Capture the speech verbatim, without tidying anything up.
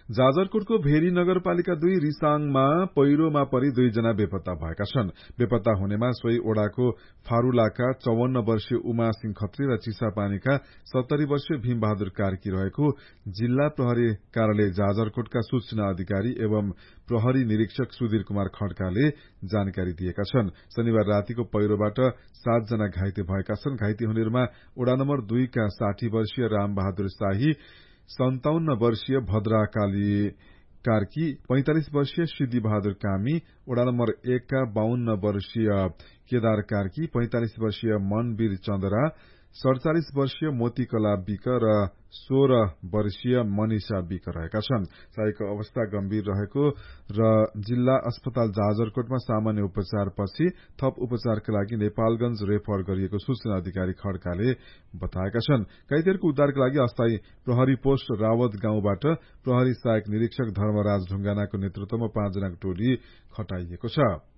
जाजरकोटको very नगरपालिका दुई रिसाङमा पहिरोमा परि दुईजना बेपत्ता भएका छन्। बेपत्ता हुनेमा सोही ओडाको फारूलाका चौवन्न वर्षीय उमा सिंह खत्री र चिसापानीका सत्तरी वर्षीय भीमबहादुर कार्की रहेको जिल्ला प्रहरी कार्यालय जाजरकोटका सूचना अधिकारी एवं प्रहरी निरीक्षक सुधीर कुमार खड्काले जानकारी दिएका छन्। शनिबार रातिको पहिरोबाट सातजना घाइते भएका छन्। घाइते हुनेहरूमा ओडा नम्बर दुईका साठी वर्षीय रामबहादुर शाही, सन्ताउन्न वर्षीय भद्राकाली कार्की, पैंतालिस वर्षीय सिद्धि बहादुर कामी, ओडा नम्बर एकका बाहन्न वर्षीय केदार कार्की, पैंतालिस वर्षीय मनवीर चन्द्रा, सड़चालिस वर्षीय मोतीकला विक र सोह्र वर्षीय मनिषा विक रहेका छन्। शाहीको अवस्था गम्भीर रहेको र जिल्ला अस्पताल जाजरकोटमा सामान्य उपचारपछि थप उपचारका लागि नेपालगंज रेफर गरिएको सूचना अधिकारी खड्काले बताएका छन्। घाइतेहरूको उद्धारका लागि अस्थायी प्रहरी पोस्ट रावत गाउँबाट प्रहरी सहायक निरीक्षक धर्मराज ढुंगानाको नेतृत्वमा पाँचजनाको टोली खटाइएको छ।